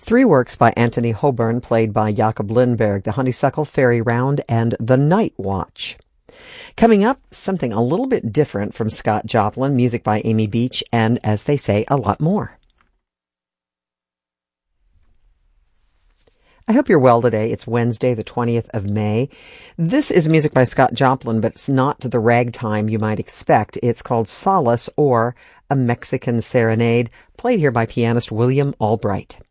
Three works by Anthony Hoburn, played by Jakob Lindberg: The Honeysuckle Fairy Round and The Night Watch. Coming up, something a little bit different from Scott Joplin, music by Amy Beach, and, as they say, a lot more. I hope you're well today. It's Wednesday, the 20th of May. This is music by Scott Joplin, but it's not the ragtime you might expect. It's called Solace, or A Mexican Serenade, played here by pianist William Albright.